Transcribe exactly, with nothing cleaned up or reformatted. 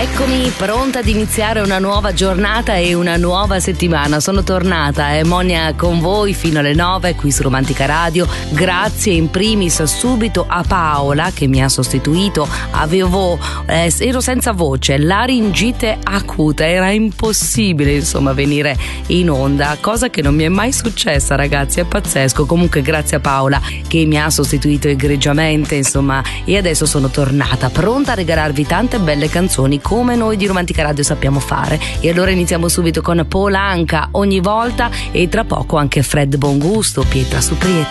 Eccomi pronta ad iniziare una nuova giornata e una nuova settimana. Sono tornata, eh, Monia con voi fino alle nove qui su Romantica Radio. Grazie in primis subito a Paola che mi ha sostituito. Avevo, eh, ero senza voce, laringite acuta, era impossibile insomma venire in onda, cosa che non mi è mai successa, ragazzi, è pazzesco. Comunque grazie a Paola che mi ha sostituito egregiamente, insomma, e adesso sono tornata pronta a regalarvi tante belle canzoni come noi di Romantica Radio sappiamo fare. E allora iniziamo subito con Polanca ogni volta e tra poco anche Fred Bongusto, Pietra su Pietra.